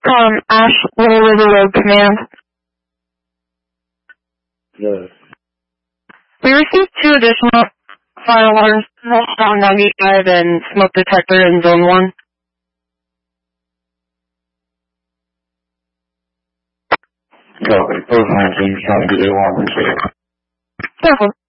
Ash, Little River Road Command. Yes. We received 2 additional fire alarms, on 95 and smoke detector in Zone 1. Copy. Post 19, trying to get the alarm reset. Careful.